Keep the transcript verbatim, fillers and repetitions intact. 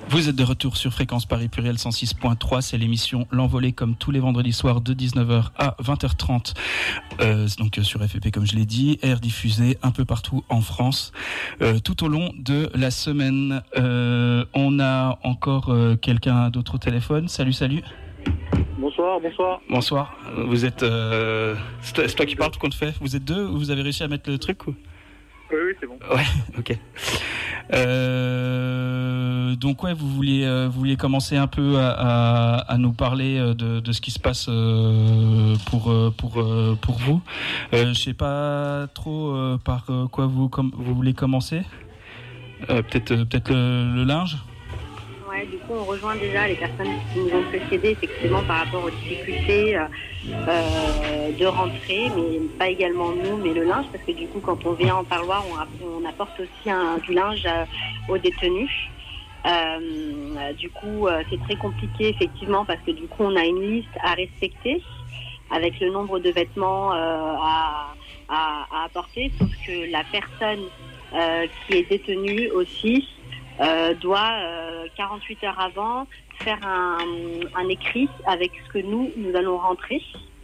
Vous êtes de retour sur Fréquence Paris Pluriel cent six point trois, c'est l'émission L'Envolée comme tous les vendredis soirs de dix-neuf heures à vingt heures trente, euh, donc sur F F P comme je l'ai dit, air diffusé un peu partout en France, euh, tout au long de la semaine. Euh, on a encore euh, quelqu'un d'autre au téléphone. Salut, salut. Bonsoir, bonsoir. Bonsoir. Vous êtes, euh, c'est, toi, c'est toi qui parles, tout compte fait. Vous êtes deux ou vous avez réussi à mettre le truc ou... Oui, oui, c'est bon. Ouais, ok. Euh, donc ouais, vous vouliez, euh, vous vouliez commencer un peu à, à, à nous parler de, de ce qui se passe euh, pour pour pour vous. Euh, je sais pas trop euh, par quoi vous com- vous voulez commencer. Euh, peut-être peut-être le, le linge. Ouais, du coup, on rejoint déjà les personnes qui nous ont précédés, effectivement, par rapport aux difficultés euh, de rentrée, mais pas également nous, mais le linge, parce que du coup, quand on vient en parloir, on, on apporte aussi un, du linge euh, aux détenus. Euh, du coup, euh, c'est très compliqué, effectivement, parce que du coup, on a une liste à respecter, avec le nombre de vêtements euh, à, à, à apporter, sauf que la personne euh, qui est détenue aussi, Euh, doit euh, quarante-huit heures avant faire un, un écrit avec ce que nous, nous allons rentrer.